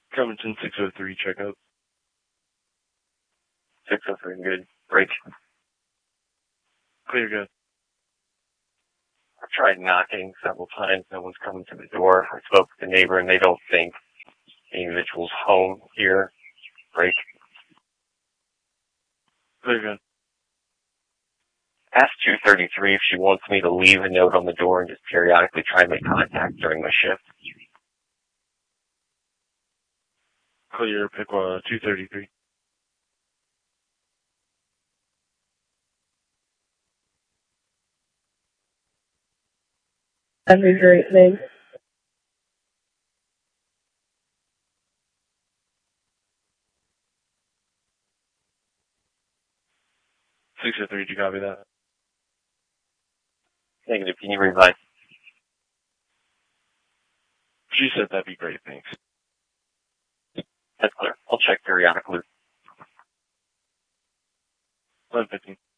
Covington 603, check out. 603, good. Break. Clear, good. I've tried knocking several times. No one's coming to the door. I spoke with the neighbor, and they don't think the individual's home here. Break. Clear, good. Ask 233 if she wants me to leave a note on the door and just periodically try and make contact during my shift. Clear, pick 233. Every great thing. Six or three, did you copy that? Negative, can you revise? She said that'd be great, thanks. That's clear. I'll check periodically. 11:15.